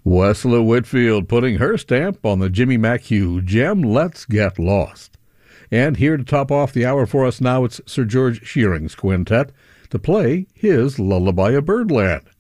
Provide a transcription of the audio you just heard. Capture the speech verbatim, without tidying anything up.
Wessela Whitfield putting her stamp on the Jimmy McHugh gem, Let's Get Lost. And here to top off the hour for us now, it's Sir George Shearing's quintet to play his Lullaby of Birdland.